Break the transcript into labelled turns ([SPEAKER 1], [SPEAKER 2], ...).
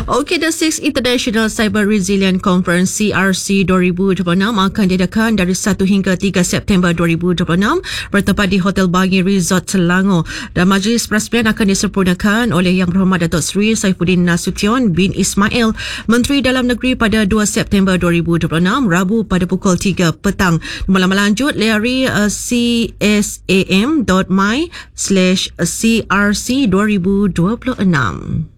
[SPEAKER 1] Okey, the 6th International Cyber Resilience Conference CRC 2026 akan diadakan dari 1 hingga 3 September 2026 bertempat di Hotel Bangi Resort Selangor, dan majlis perasmian akan disempurnakan oleh Yang Berhormat Datuk Seri Saifuddin Nasution bin Ismail, Menteri Dalam Negeri, pada 2 September 2026, Rabu pada pukul 3 petang. Maklumat lanjut layari csam.my/crc2026.